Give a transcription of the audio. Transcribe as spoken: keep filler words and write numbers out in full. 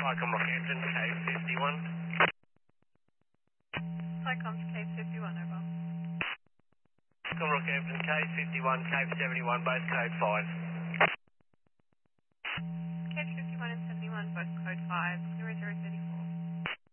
Cyclone Rockhampton, cave fifty-one. Cyclone's cave fifty-one, over. Cyclone Rockhampton, cave fifty-one, cave seventy-one, both code five.